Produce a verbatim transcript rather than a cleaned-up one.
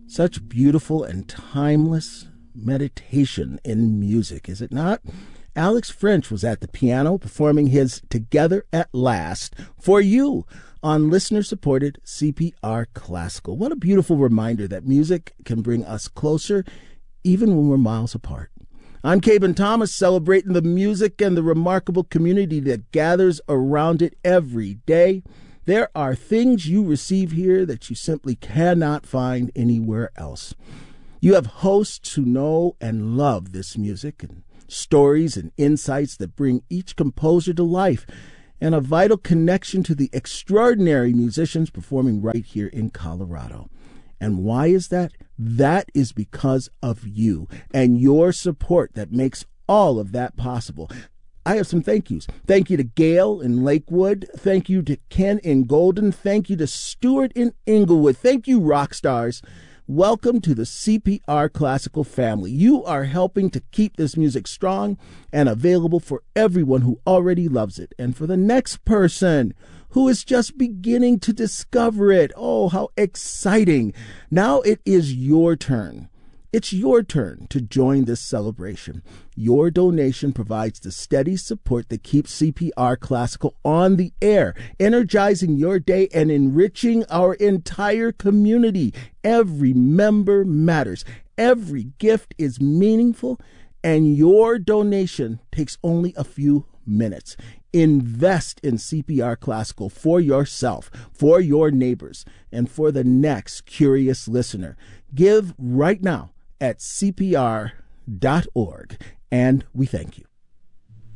Such beautiful and timeless meditation in music, is it not? Alex French was at the piano performing his Together at Last for you on listener-supported C P R Classical. What a beautiful reminder that music can bring us closer even when we're miles apart. I'm Caben Thomas, celebrating the music and the remarkable community that gathers around it every day. There are things you receive here that you simply cannot find anywhere else. You have hosts who know and love this music, and stories and insights that bring each composer to life, and a vital connection to the extraordinary musicians performing right here in Colorado. And why is that? That is because of you and your support that makes all of that possible. I have some thank yous. Thank you to Gail in Lakewood. Thank you to Ken in Golden. Thank you to Stuart in Inglewood. Thank you, rock stars. Welcome to the C P R Classical family. You are helping to keep this music strong and available for everyone who already loves it. And for the next person who is just beginning to discover it, oh, how exciting. Now it is your turn. It's your turn to join this celebration. Your donation provides the steady support that keeps C P R Classical on the air, energizing your day and enriching our entire community. Every member matters. Every gift is meaningful, and your donation takes only a few minutes. Invest in C P R Classical for yourself, for your neighbors, and for the next curious listener. Give right now at C P R dot org, and we thank you.